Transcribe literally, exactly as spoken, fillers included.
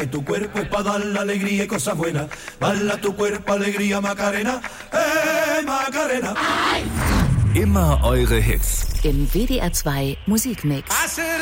que tu cuerpo es para dar la alegría y cosas buenas. Bala tu cuerpo, alegría, Macarena, eh, Macarena. Immer eure Hits. Im W D R zwei Musikmix.